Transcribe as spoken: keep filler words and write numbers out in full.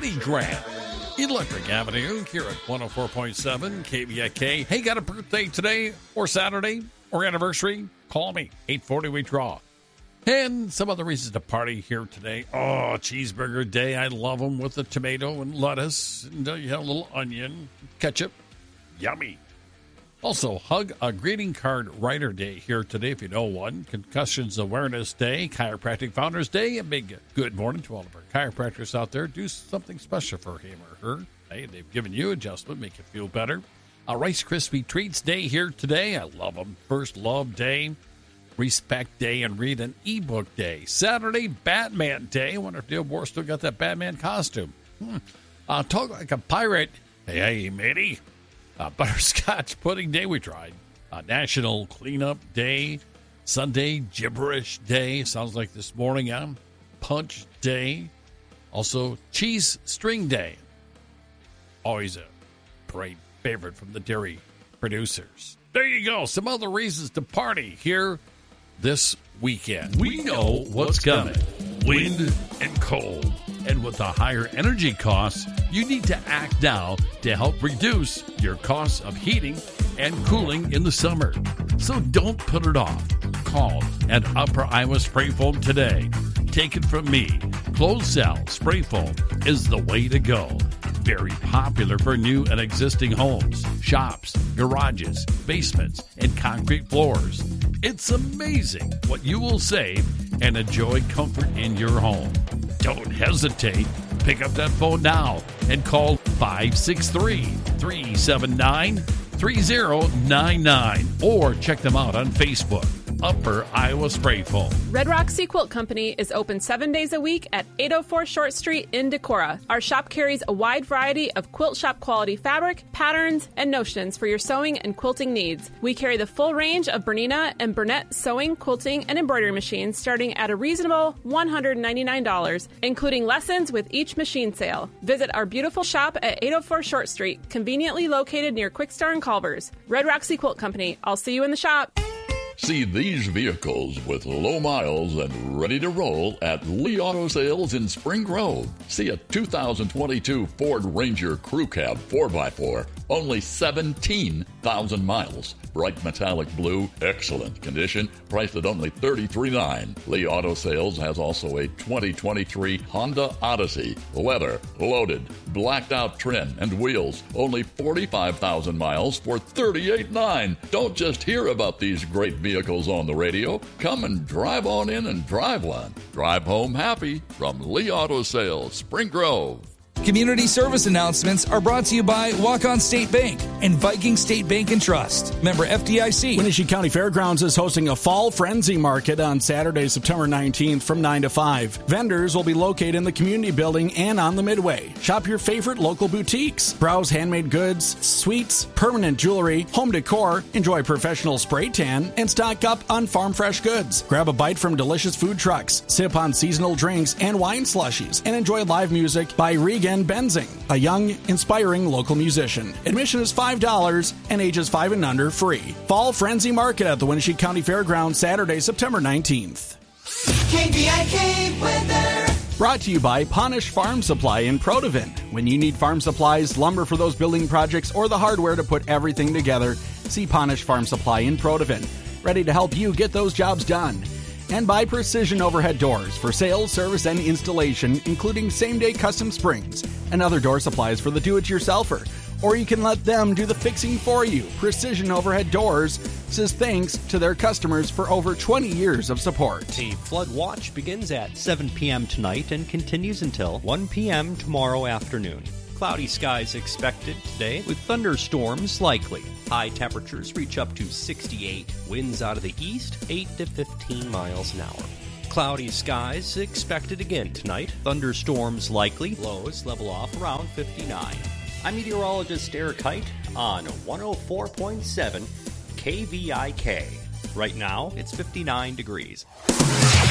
Party Grant. Electric Avenue here at one oh four point seven K V I K. Hey, got a birthday today or Saturday or anniversary? Call me, eight forty we draw. And some other reasons to party here today. Oh, cheeseburger day. I love them with the tomato and lettuce. And uh, you have a little onion, ketchup. Yummy. Also, Hug a Greeting Card Writer Day here today, if you know one. Concussions Awareness Day, Chiropractic Founders Day. A big good morning to all of our chiropractors out there. Do something special for him or her. Hey, they've given you adjustment, make you feel better. A Rice Krispie Treats Day here today. I love them. First Love Day, Respect Day, and Read an eBook Day. Saturday, Batman Day. I wonder if Dale Moore still got that Batman costume. Hmm. Uh, talk like a pirate. Hey, hey, matey. Uh, Butterscotch Pudding Day, we tried. Uh, National Cleanup Day. Sunday Gibberish Day. Sounds like this morning. Um, Punch Day. Also, Cheese String Day. Always a great favorite from the dairy producers. There you go. Some other reasons to party here this weekend. We know what's coming. Wind and cold. And with the higher energy costs, you need to act now to help reduce your costs of heating and cooling in the summer. So don't put it off. Call at Upper Iowa Spray Foam today. Take it from me. Closed cell spray foam is the way to go. Very popular for new and existing homes, shops, garages, basements, and concrete floors. It's amazing what you will save and enjoy comfort in your home. Don't hesitate. Pick up that phone now and call five six three, three seven nine, three zero nine nine or check them out on Facebook. Upper Iowa Spray Foam. Red Rock Sea Quilt Company is open seven days a week at eight oh four Short Street in Decorah. Our shop carries a wide variety of quilt shop quality fabric, patterns, and notions for your sewing and quilting needs. We carry the full range of Bernina and Burnett sewing, quilting, and embroidery machines starting at a reasonable one hundred ninety-nine dollars, including lessons with each machine sale. Visit our beautiful shop at eight oh four Short Street, conveniently located near Quickstar and Culver's. Red Rock Sea Quilt Company. I'll see you in the shop. See these vehicles with low miles and ready to roll at Lee Auto Sales in Spring Grove. See a two thousand twenty-two Ford Ranger Crew Cab four by four, only seventeen thousand miles. Bright metallic blue, excellent condition, priced at only thirty-three thousand dollars. Lee Auto Sales has also a twenty twenty-three Honda Odyssey, leather, loaded, blacked out trim and wheels, only forty-five thousand miles for thirty-eight thousand nine hundred dollars. Don't just hear about these great vehicles on the radio. Come and drive on in and drive one. Drive home happy from Lee Auto Sales, Spring Grove. Community service announcements are brought to you by Walk-On State Bank and Viking State Bank and Trust. Member F D I C. Wenatchee County Fairgrounds is hosting a Fall Frenzy Market on Saturday, September nineteenth from nine to five. Vendors will be located in the community building and on the Midway. Shop your favorite local boutiques. Browse handmade goods, sweets, permanent jewelry, home decor, enjoy professional spray tan, and stock up on farm fresh goods. Grab a bite from delicious food trucks, sip on seasonal drinks and wine slushies, and enjoy live music by Regan Benzing, a young, inspiring local musician. Admission is five dollars and ages five and under free. Fall Frenzy Market at the Wenatchee County Fairgrounds, Saturday, September nineteenth. K V I K weather. Brought to you by Ponish Farm Supply in Protivin. When you need farm supplies, lumber for those building projects, or the hardware to put everything together, see Ponish Farm Supply in Protivin. Ready to help you get those jobs done. And by Precision Overhead Doors for sales, service, and installation, including same-day custom springs and other door supplies for the do-it-yourselfer. Or you can let them do the fixing for you. Precision Overhead Doors says thanks to their customers for over twenty years of support. The flood watch begins at seven p.m. tonight and continues until one p.m. tomorrow afternoon. Cloudy skies expected today with thunderstorms likely. High temperatures reach up to sixty-eight. Winds out of the east, eight to fifteen miles an hour. Cloudy skies expected again tonight. Thunderstorms likely. Lows level off around fifty-nine. I'm meteorologist Eric Height on one oh four point seven K V I K. Right now, it's fifty-nine degrees.